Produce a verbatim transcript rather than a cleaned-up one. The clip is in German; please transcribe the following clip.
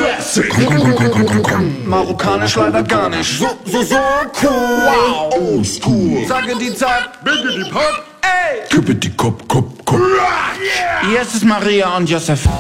Classic. Komm, komm, komm, komm, komm, komm, komm. Marokkanisch leider gar nicht. So, so, so cool. Wow, old school. Sage die Zack, Biggie die Pop. ey. Kippe die Kopf, Kopf, Kopf. Hier ist es Maria und Josef.